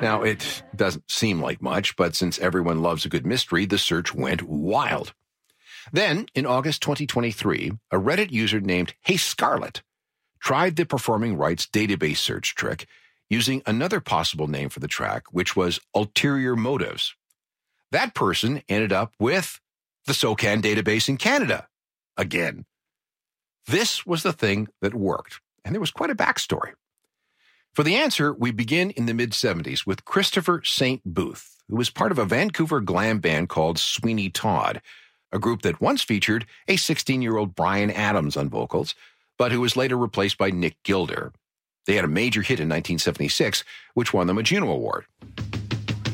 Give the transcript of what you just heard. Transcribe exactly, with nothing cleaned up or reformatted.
Now, it doesn't seem like much, but since everyone loves a good mystery, the search went wild. Then, in August twenty twenty-three, a Reddit user named Hey Scarlet tried the performing rights database search trick using another possible name for the track, which was Ulterior Motives. That person ended up with the SOCAN database in Canada. Again. This was the thing that worked, and there was quite a backstory. For the answer, we begin in the mid-seventies with Christopher Saint Booth, who was part of a Vancouver glam band called Sweeney Todd, a group that once featured a sixteen-year-old Bryan Adams on vocals, but who was later replaced by Nick Gilder. They had a major hit in nineteen seventy-six, which won them a Juno Award.